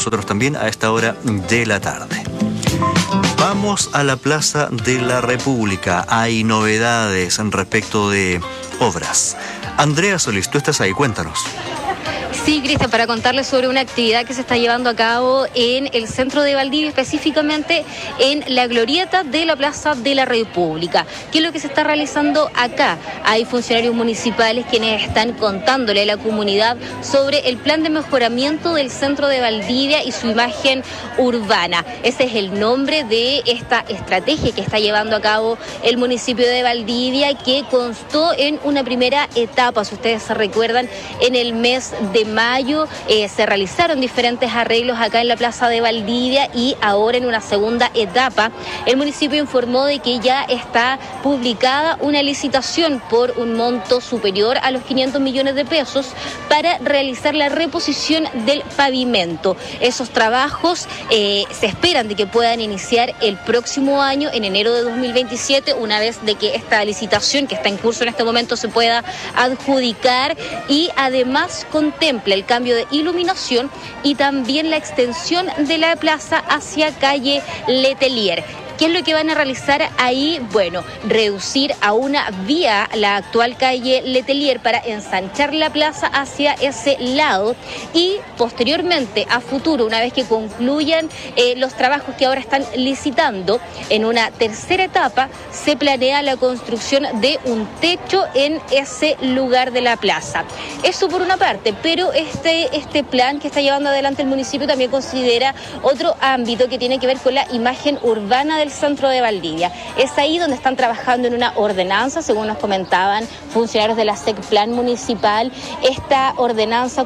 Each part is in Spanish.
nosotros también a esta hora de la tarde. Vamos a la Plaza de la República. Hay novedades en respecto de obras. Andrea Solís, tú estás ahí, cuéntanos. Sí, Cristian, para contarles sobre una actividad que se está llevando a cabo en el centro de Valdivia, específicamente en la glorieta de la Plaza de la República. ¿Qué es lo que se está realizando acá? Hay funcionarios municipales quienes están contándole a la comunidad sobre el plan de mejoramiento del centro de Valdivia y su imagen urbana. Ese es el nombre de esta estrategia que está llevando a cabo el municipio de Valdivia, que constó en una primera etapa. Si ustedes se recuerdan, en el mes de mayo se realizaron diferentes arreglos acá en la Plaza de Valdivia, y ahora en una segunda etapa el municipio informó de que ya está publicada una licitación por un monto superior a los 500 millones de pesos para realizar la reposición del pavimento. Esos trabajos se esperan de que puedan iniciar el próximo año, en enero de 2027, una vez de que esta licitación que está en curso en este momento se pueda adjudicar, y además contempla el cambio de iluminación y también la extensión de la plaza hacia calle Letelier. ¿Qué es lo que van a realizar ahí? Bueno, reducir a una vía la actual calle Letelier para ensanchar la plaza hacia ese lado, y posteriormente, a futuro, una vez que concluyan los trabajos que ahora están licitando, en una tercera etapa se planea la construcción de un techo en ese lugar de la plaza. Eso por una parte, pero este plan que está llevando adelante el municipio también considera otro ámbito que tiene que ver con la imagen urbana del centro de Valdivia. Es ahí donde están trabajando en una ordenanza, según nos comentaban funcionarios de la SECPLAN municipal. Esta ordenanza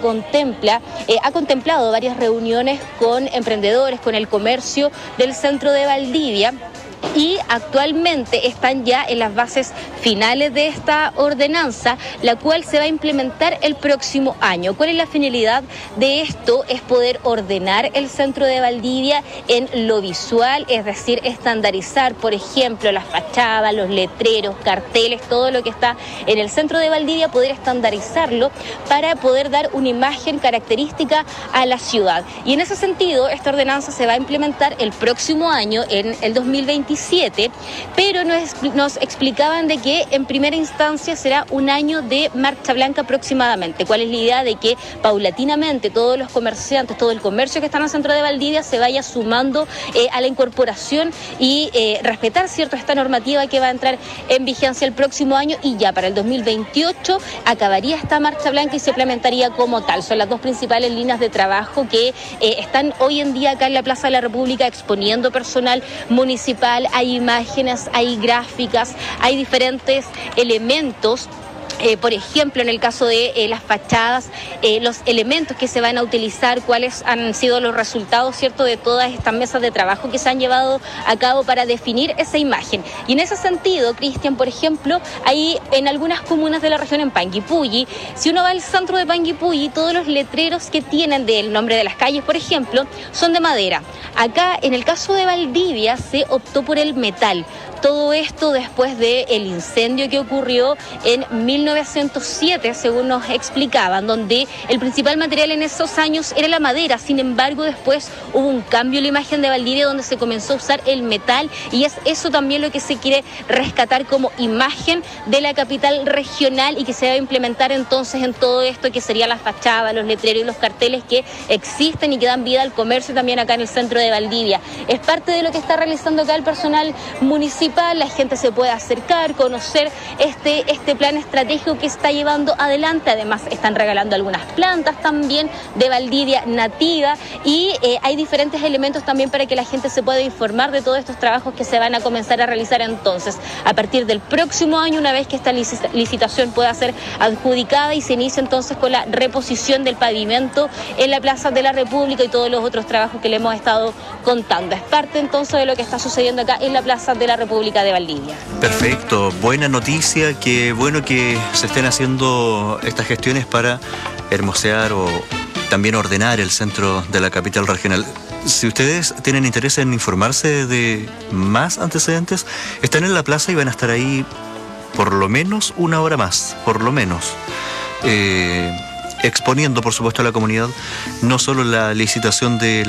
ha contemplado varias reuniones con emprendedores, con el comercio del centro de Valdivia, y actualmente están ya en las bases finales de esta ordenanza, la cual se va a implementar el próximo año. ¿Cuál es la finalidad de esto? Es poder ordenar el centro de Valdivia en lo visual, es decir, estandarizar, por ejemplo, las fachadas, los letreros, carteles, todo lo que está en el centro de Valdivia, poder estandarizarlo para poder dar una imagen característica a la ciudad. Y en ese sentido, esta ordenanza se va a implementar el próximo año, en el 2027, pero nos explicaban de que en primera instancia será un año de marcha blanca aproximadamente. ¿Cuál es la idea? De que paulatinamente todos los comerciantes, todo el comercio que está en el centro de Valdivia se vaya sumando a la incorporación y respetar, ¿cierto?, esta normativa que va a entrar en vigencia el próximo año, y ya para el 2028 acabaría esta marcha blanca y se implementaría como tal. Son las dos principales líneas de trabajo que están hoy en día acá en la Plaza de la República exponiendo personal municipal. Hay imágenes, hay gráficas, hay diferentes elementos. Por ejemplo, en el caso de las fachadas, los elementos que se van a utilizar, cuáles han sido los resultados, ¿cierto?, de todas estas mesas de trabajo que se han llevado a cabo para definir esa imagen. Y en ese sentido, Cristian, por ejemplo, hay en algunas comunas de la región, en Panguipulli, si uno va al centro de Panguipulli, todos los letreros que tienen del nombre de las calles, por ejemplo, son de madera. Acá, en el caso de Valdivia, se optó por el metal. Todo esto después del incendio que ocurrió en 1907, según nos explicaban, donde el principal material en esos años era la madera. Sin embargo, después hubo un cambio en la imagen de Valdivia, donde se comenzó a usar el metal, y es eso también lo que se quiere rescatar como imagen de la capital regional, y que se va a implementar entonces en todo esto que sería las fachadas, los letreros y los carteles que existen y que dan vida al comercio también acá en el centro de Valdivia. Es parte de lo que está realizando acá el personal municipal. La gente se puede acercar, conocer este plan estratégico que está llevando adelante. Además, están regalando algunas plantas también de Valdivia nativa, y hay diferentes elementos también para que la gente se pueda informar de todos estos trabajos que se van a comenzar a realizar entonces a partir del próximo año, una vez que esta licitación pueda ser adjudicada y se inicie entonces con la reposición del pavimento en la Plaza de la República y todos los otros trabajos que le hemos estado contando. Es parte entonces de lo que está sucediendo acá en la Plaza de la República de Valdivia. Perfecto, buena noticia, qué bueno que se estén haciendo estas gestiones para hermosear o también ordenar el centro de la capital regional. Si ustedes tienen interés en informarse de más antecedentes, están en la plaza y van a estar ahí por lo menos una hora más, por lo menos. Exponiendo, por supuesto, a la comunidad no solo la licitación de